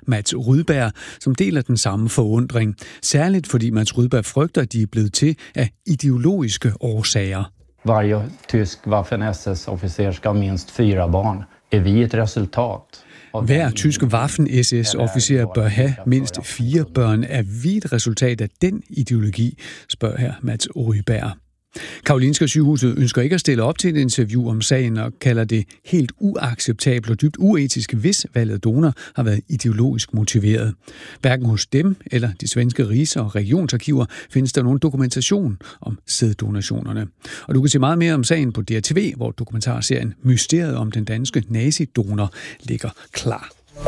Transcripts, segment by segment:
Mats Rydberg, som deler den samme forundring. Særligt fordi Mats Rydberg frygter, at de er blevet til af ideologiske årsager. Varje tysk Waffen-SS-officer skal have mindst 4 barn. Er vi et resultat? Hver tysk Waffen-SS-officer bør have mindst 4 børn. Er vi et resultat af den ideologi, spørger her Mats Rydberg. Karolinska Sygehuset ønsker ikke at stille op til et interview om sagen og kalder det helt uacceptabelt og dybt uetisk, hvis valget af donor har været ideologisk motiveret. Hverken hos dem eller de svenske rigs- og regionsarkiver findes der nogen dokumentation om sæddonationerne. Og du kan se meget mere om sagen på DRTV, hvor dokumentarserien Mysteriet om den danske nazidonor ligger klar.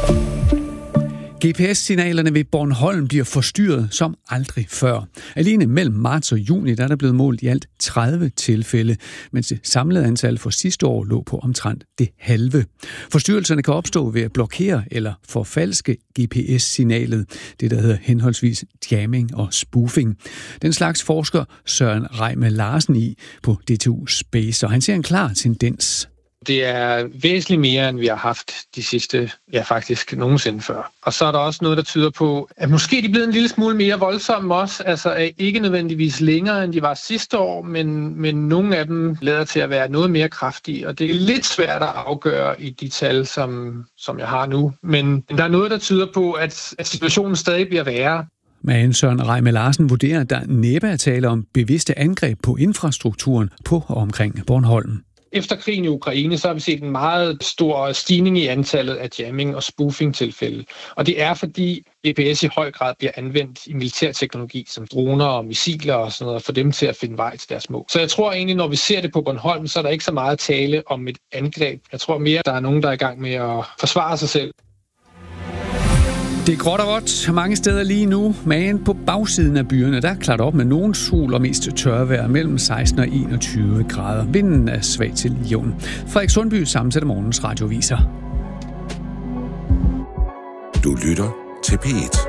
GPS-signalerne ved Bornholm bliver forstyrret som aldrig før. Alene mellem marts og juni der er der blevet målt i alt 30 tilfælde, mens det samlede antal for sidste år lå på omtrent det halve. Forstyrrelserne kan opstå ved at blokere eller forfalske GPS-signalet, det der hedder henholdsvis jamming og spoofing. Den slags forsker Søren Reimer Larsen i på DTU Space, og han ser en klar tendens. Det er væsentligt mere, end vi har haft de sidste, faktisk nogensinde før. Og så er der også noget, der tyder på, at måske de er blevet en lille smule mere voldsomme også. Altså ikke nødvendigvis længere, end de var sidste år, men nogle af dem lader til at være noget mere kraftige. Og det er lidt svært at afgøre i de tal, som jeg har nu. Men der er noget, der tyder på, at situationen stadig bliver værre. Men Søren Reimer Larsen vurderer, at der næppe er tale om bevidste angreb på infrastrukturen på og omkring Bornholm. Efter krigen i Ukraine, så har vi set en meget stor stigning i antallet af jamming- og spoofing-tilfælde. Og det er, fordi GPS i høj grad bliver anvendt i militærteknologi, som droner og missiler og sådan noget, for dem til at finde vej til deres mål. Så jeg tror egentlig, når vi ser det på Bornholm, så er der ikke så meget tale om et angreb. Jeg tror mere, der er nogen, der er i gang med at forsvare sig selv. Det er gråt og vådt mange steder lige nu, men på bagsiden af byerne, der er klart op med nogen sol og mest tørvejr mellem 16 og 21 grader. Vinden er svag til jævn. Frederik Sundby sammensætter morgens radioviser. Du lytter til P1.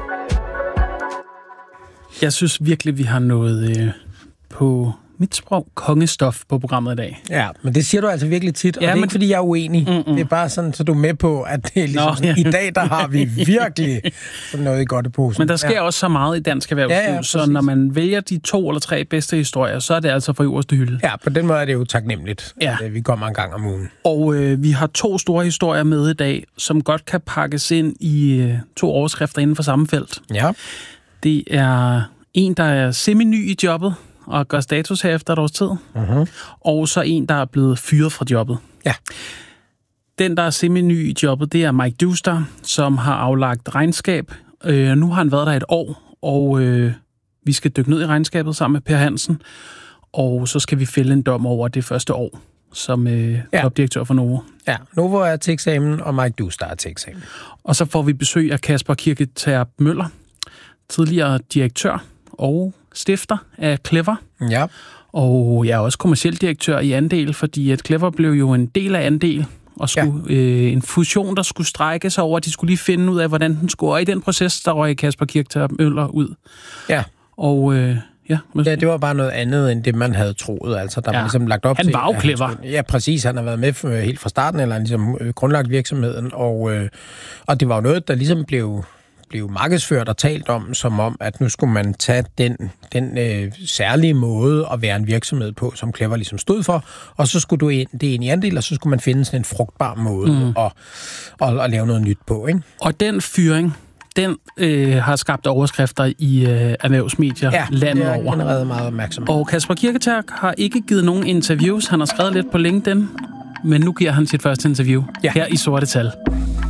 Jeg synes virkelig, vi har noget på mit sprog kongestof på programmet i dag. Ja, men det siger du altså virkelig tit, og det er ikke, fordi jeg er uenig. Det er bare sådan, så du er med på, at det er ligesom i dag, der har vi virkelig noget i godt i posen. Men der sker også så meget i dansk erhvervsliv, så når man vælger de 2 eller 3 bedste historier, så er det altså fra øverste hylde. Ja, på den måde er det jo taknemmeligt, at vi kommer en gang om ugen. Og vi har 2 store historier med i dag, som godt kan pakkes ind i 2 overskrifter inden for samme felt. Ja. Det er en, der er semi-ny i jobbet, og gør status her efter et års tid. Og så en, der er blevet fyret fra jobbet. Ja. Den, der er semi-ny i jobbet, det er Mike Duster, som har aflagt regnskab. Nu har han været der et år, og vi skal dykke ned i regnskabet sammen med Per Hansen. Og så skal vi fælde en dom over det første år som topdirektør for Novo. Ja, Novo er til eksamen, og Mike Duster er til eksamen. Og så får vi besøg af Kasper Kirketerp Møller, tidligere direktør og stifter af Clever. Ja. Og jeg er også kommerciel direktør i Andel, fordi at Clever blev jo en del af Andel, og skulle, en fusion, der skulle strække sig over, at de skulle lige finde ud af, hvordan den skulle. Og i den proces, der røg Kasper Kirketerp Møller ud. Ja. Og det var bare noget andet, end det man havde troet. Altså, der var ligesom lagt op han til... Han var jo Clever. Ja, præcis. Han har været med helt fra starten, eller ligesom grundlagt virksomheden. Og det var jo noget, der ligesom blev markedsført og talt om, som om, at nu skulle man tage den særlige måde at være en virksomhed på, som Clever ligesom stod for, og så skulle det ind i Andel, og så skulle man finde sådan en frugtbar måde at lave noget nyt på, ikke? Og den fyring, den har skabt overskrifter i erhvervsmedier landet over. Ja, det har genereret meget opmærksomhed. Og Kasper Kirketerp har ikke givet nogen interviews. Han har skrevet lidt på LinkedIn, men nu giver han sit første interview her i Sorte Tal.